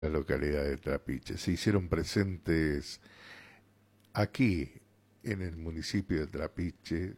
la localidad de Trapiche. Se hicieron presentes aquí, en el municipio de Trapiche,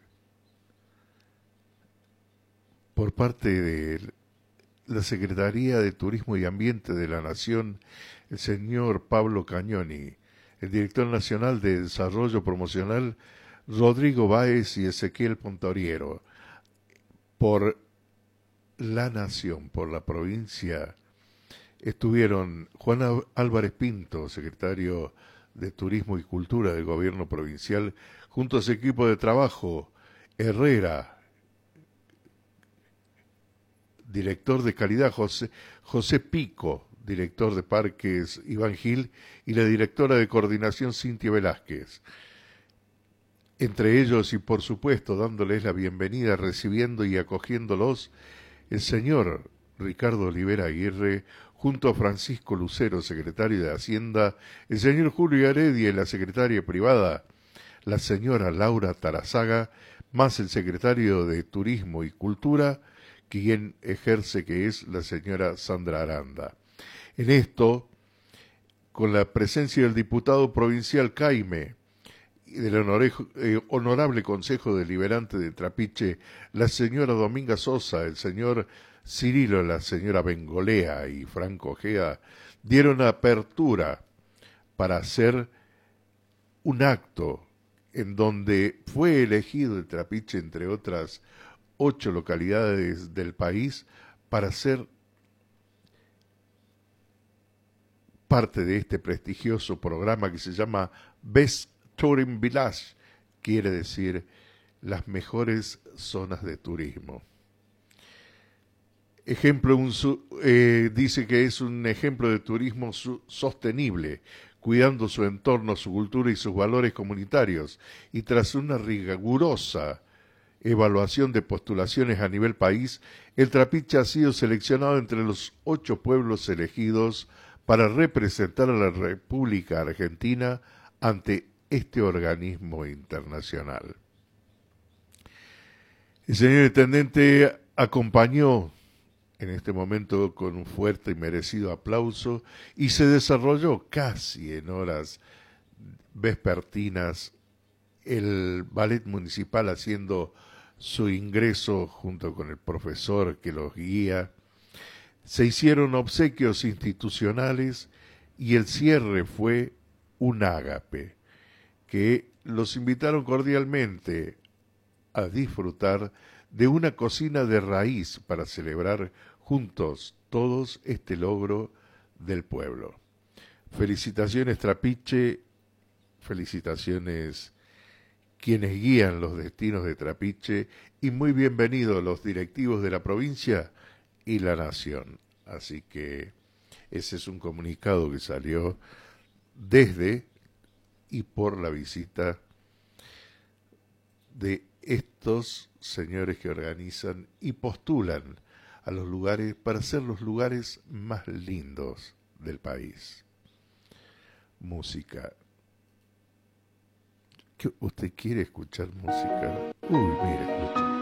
por parte de la Secretaría de Turismo y Ambiente de la Nación, el señor Pablo Cañoni, el director nacional de Desarrollo Promocional, Rodrigo Báez y Ezequiel Pontoriero, por la Nación, por la provincia. Estuvieron Juan Álvarez Pinto, secretario de Turismo y Cultura del Gobierno Provincial, junto a su equipo de trabajo, Herrera, director de calidad, José Pico, director de parques, Iván Gil, y la directora de coordinación, Cintia Velázquez. Entre ellos, y por supuesto dándoles la bienvenida, recibiendo y acogiéndolos, el señor Ricardo Olivera Aguirre, junto a Francisco Lucero, secretario de Hacienda, el señor Julio Heredia y la secretaria privada, la señora Laura Tarazaga, más el secretario de Turismo y Cultura, quien ejerce, que es la señora Sandra Aranda. En esto, con la presencia del diputado provincial Caime y del honorable Consejo Deliberante de Trapiche, la señora Dominga Sosa, el señor Cirilo, la señora Bengolea y Franco Ojea, dieron apertura para hacer un acto en donde fue elegido el Trapiche, entre otras 8 localidades del país, para ser parte de este prestigioso programa que se llama Best Touring Village, quiere decir las mejores zonas de turismo. Ejemplo, dice que es un ejemplo de turismo sostenible, cuidando su entorno, su cultura y sus valores comunitarios, y tras una rigurosa evaluación de postulaciones a nivel país, el Trapiche ha sido seleccionado entre los 8 pueblos elegidos para representar a la República Argentina ante este organismo internacional. El señor intendente acompañó en este momento con un fuerte y merecido aplauso y se desarrolló casi en horas vespertinas el ballet municipal haciendo su ingreso junto con el profesor que los guía. Se hicieron obsequios institucionales y el cierre fue un ágape, que los invitaron cordialmente a disfrutar de una cocina de raíz para celebrar juntos todos este logro del pueblo. Felicitaciones Trapiche, felicitaciones quienes guían los destinos de Trapiche y muy bienvenidos los directivos de la provincia y la nación. Así que ese es un comunicado que salió desde y por la visita de estos señores que organizan y postulan a los lugares para ser los lugares más lindos del país. Música. ¿Usted quiere escuchar música? Uy, mire, escucha.